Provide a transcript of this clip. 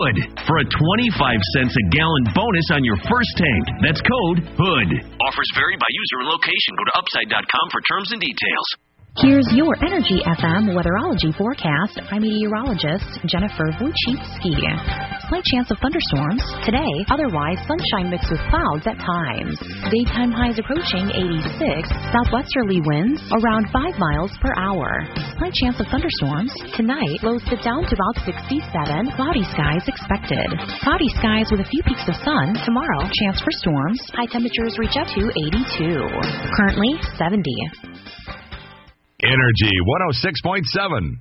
HOOD for a 25 cents a gallon bonus on your first tank. That's code HOOD. Offers vary by user and location. Go to upside.com for terms and details. Here's your Energy FM weatherology forecast. I'm meteorologist Jennifer Wojcicki. Slight chance of thunderstorms today, otherwise sunshine mixed with clouds at times. Daytime highs approaching 86, southwesterly winds around 5 miles per hour. Slight chance of thunderstorms tonight, lows dip down to about 67, cloudy skies expected. Cloudy skies with a few peaks of sun tomorrow, chance for storms. High temperatures reach up to 82. Currently 70. Energy 106.7.